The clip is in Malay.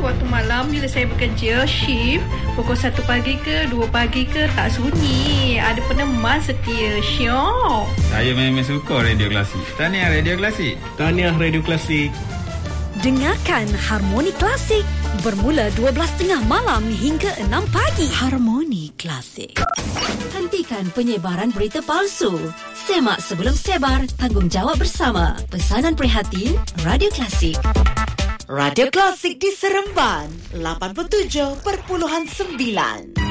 waktu malam bila saya bekerja shift pukul 1 pagi ke 2 pagi ke, tak sunyi. Ada peneman setia. Syok. Saya memang suka radio klasik. Tahniah radio klasik. Tahniah radio klasik. Dengarkan Harmoni Klasik bermula 12.30 malam hingga 6 pagi. Harmoni Klasik. Hentikan penyebaran berita palsu. Semak sebelum sebar, tanggungjawab bersama. Pesanan prihatin, Radio Klasik. Radio Klasik di Seremban 87.9.